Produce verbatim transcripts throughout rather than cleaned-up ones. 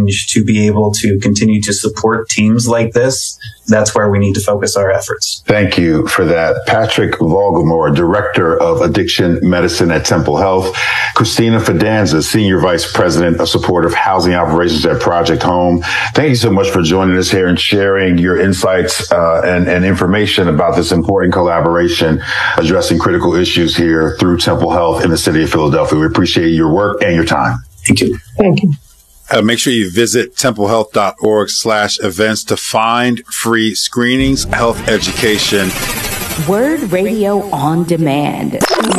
change to be able to continue to support teams like this, that's where we need to focus our efforts. Thank you for that. Patrick Volgamore, Director of Addiction Medicine at Temple Health. Christina Fidanza, Senior Vice President of Supportive Housing Operations at Project Home. Thank you so much for joining us here and sharing your insights uh, and, and information about this important collaboration addressing critical issues here through Temple Health in the city of Philadelphia. We appreciate your work and your time. Thank you. Thank you. Uh, make sure you visit templehealth.org slash events to find free screenings, health education. Word Radio on Demand.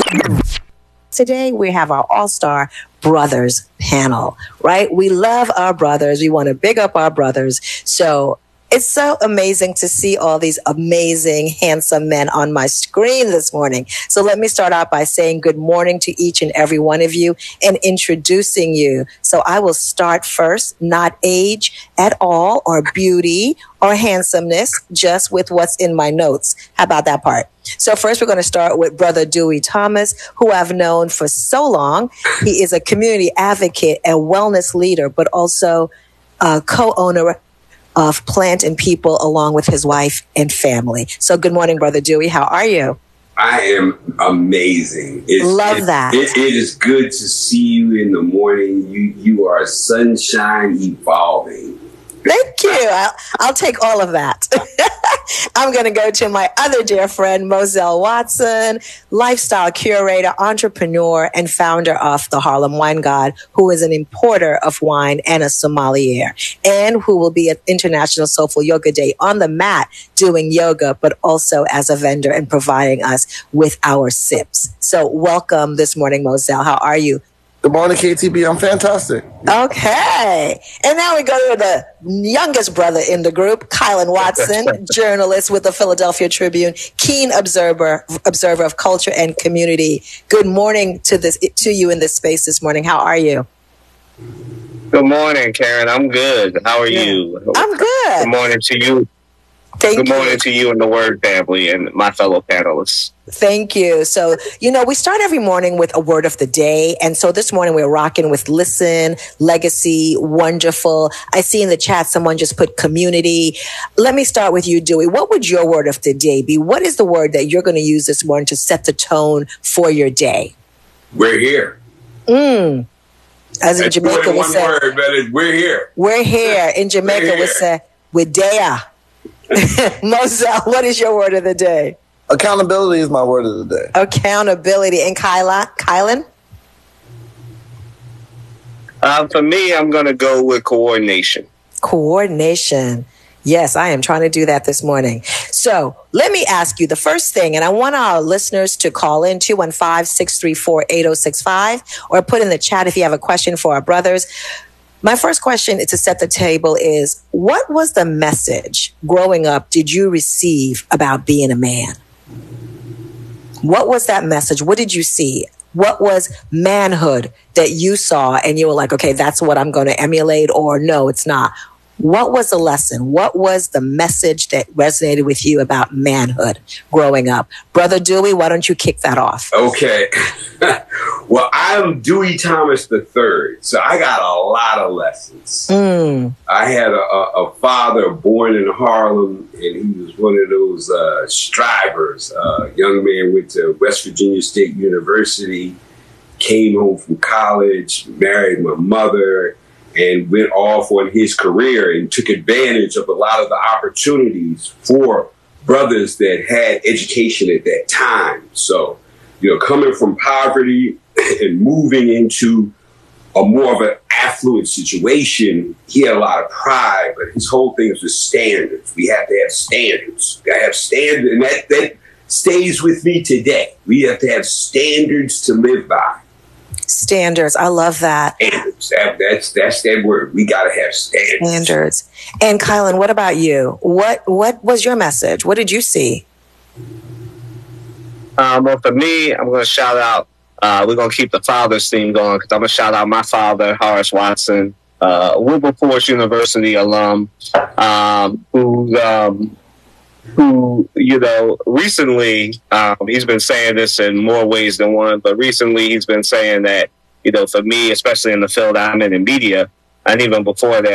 Today, we have our All-Star Brothers panel, right? We love our brothers. We want to big up our brothers. So it's so amazing to see all these amazing, handsome men on my screen this morning. So let me start out by saying good morning to each and every one of you and introducing you. So I will start first, not age at all or beauty or handsomeness, just with what's in my notes. How about that part? So first, we're going to start with Brother Dewey Thomas, who I've known for so long. He is a community advocate and wellness leader, but also a co-owner of Plant and People, along with his wife and family. So good morning, Brother Dewey. How are you? I am amazing. It's, Love it, that. It, it is good to see you in the morning. You you are sunshine evolving. Thank you. I'll, I'll take all of that. I'm going to go to my other dear friend, Moselle Watson, lifestyle curator, entrepreneur, and founder of the Harlem Wine God, who is an importer of wine and a sommelier, and who will be at International Soulful Yoga Day on the mat doing yoga, but also as a vendor and providing us with our sips. So welcome this morning, Moselle. How are you? Good morning, K T B. I'm fantastic. Okay. And now we go to the youngest brother in the group, Kylan Watson, journalist with the Philadelphia Tribune, keen observer observer of culture and community. Good morning to this to you in this space this morning. How are you? Good morning, Karen. I'm good. How are yeah. you? I'm good. Good morning to you. Thank Good morning you. to you and the Word family and my fellow panelists. Thank you. So, you know, we start every morning with a word of the day. And so this morning we're rocking with listen, legacy, wonderful. I see in the chat someone just put community. Let me start with you, Dewey. What would your word of the day be? What is the word that you're going to use this morning to set the tone for your day? We're here. Mm. As in Jamaica would say. Word, but we're here. We're here. In Jamaica we say, we're there. Moselle, what is your word of the day? Accountability is my word of the day. Accountability. And Kyla, Kylan? Uh, for me, I'm going to go with coordination. Coordination. Yes, I am trying to do that this morning. So let me ask you the first thing, and I want our listeners to call in two one five, six three four, eight zero six five or put in the chat if you have a question for our brothers. My first question to set the table is, what was the message growing up did you receive about being a man? What was that message? What did you see? What was manhood that you saw and you were like, okay, that's what I'm going to emulate, or no, it's not? What was the lesson? What was the message that resonated with you about manhood growing up? Brother Dewey, why don't you kick that off? Okay. Well, I'm Dewey Thomas the third, so I got a lot of lessons. Mm. I had a, a, a father born in Harlem, and he was one of those uh, strivers. A uh, young man went to West Virginia State University, came home from college, married my mother, and went off on his career and took advantage of a lot of the opportunities for brothers that had education at that time. So, you know, coming from poverty and moving into a more of an affluent situation, he had a lot of pride, but his whole thing was with standards. We have to have standards. We got to have standards, and that, that stays with me today. We have to have standards to live by. Standards. I love that. Standards. That, that's that's that word. We got to have standards. Standards. And Kylan, what about you? What what was your message? What did you see? Um, well, for me, I'm going to shout out. Uh, we're going to keep the father's theme going because I'm going to shout out my father, Horace Watson, uh, Wilberforce University alum, um, who um, who, you know, recently, um, he's been saying this in more ways than one, but recently he's been saying that, you know, for me, especially in the field I'm in, in media, and even before that,